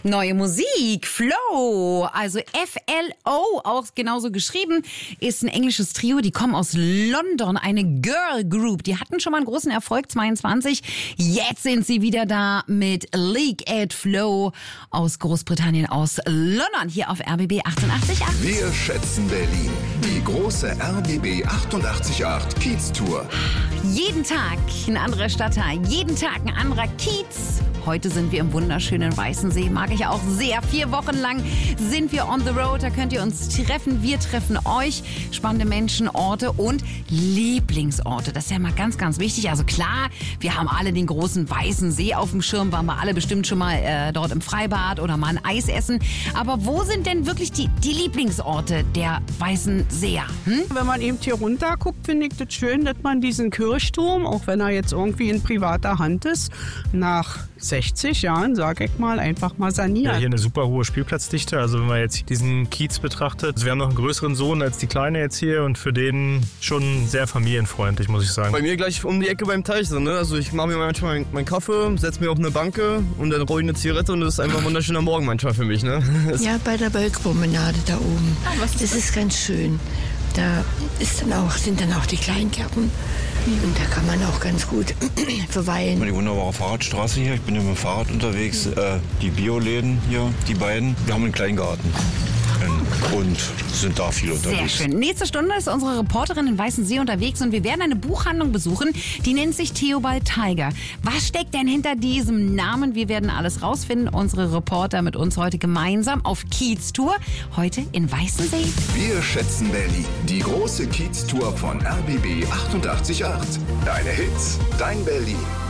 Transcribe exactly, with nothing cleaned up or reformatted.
Neue Musik, Flow, also F L O, auch genauso geschrieben, ist ein englisches Trio. Die kommen aus London, eine Girl Group. Die hatten schon mal einen großen Erfolg, zweiundzwanzig. Jetzt sind sie wieder da mit League at Flow aus Großbritannien, aus London, hier auf R B B achtundachtzig Komma acht. Wir schätzen Berlin. Die große R B B achtundachtzig Komma acht Kiez-Tour. Jeden Tag ein anderer Stadtteil, jeden Tag ein anderer Kiez. Heute sind wir im wunderschönen Weißensee, mag ich auch sehr. Vier Wochen lang sind wir on the road, da könnt ihr uns treffen. Wir treffen euch, spannende Menschen, Orte und Lieblingsorte. Das ist ja mal ganz, ganz wichtig. Also klar, wir haben alle den großen Weißensee auf dem Schirm, waren wir alle bestimmt schon mal äh, dort im Freibad oder mal ein Eis essen. Aber wo sind denn wirklich die, die Lieblingsorte der Weißenseer? Hm? Wenn man eben hier runter guckt, finde ich das schön, dass man diesen Kirchturm, auch wenn er jetzt irgendwie in privater Hand ist, nach sechzig Jahren, sag ich mal, einfach mal saniert. Ja, hier eine super hohe Spielplatzdichte. Also wenn man jetzt diesen Kiez betrachtet, also wir haben noch einen größeren Sohn als die Kleine jetzt hier und für den schon sehr familienfreundlich, muss ich sagen. Bei mir gleich um die Ecke beim Teich so, ne? Also ich mache mir manchmal meinen mein Kaffee, setze mir auf eine Banke und dann rolle ich eine Zigarette und das ist einfach ein wunderschöner Morgen manchmal für mich, ne? Ja, bei der Bergpromenade da oben. Ah, was ist das, das ist ganz schön. Da ist dann auch, sind dann auch die Kleingärten. Und da kann man auch ganz gut verweilen. Die wunderbare Fahrradstraße hier. Ich bin hier mit dem Fahrrad unterwegs. Äh, die Bioläden hier, die beiden. Wir haben einen Kleingarten. Und sind da viel unterwegs. Sehr schön. Nächste Stunde ist unsere Reporterin in Weißensee unterwegs und wir werden eine Buchhandlung besuchen, die nennt sich Theobald Tiger. Was steckt denn hinter diesem Namen? Wir werden alles rausfinden. Unsere Reporter mit uns heute gemeinsam auf Kiez-Tour. Heute in Weißensee. Wir schätzen Berlin. Die große Kiez-Tour von R B B achtundachtzig Komma acht. Deine Hits, dein Berlin.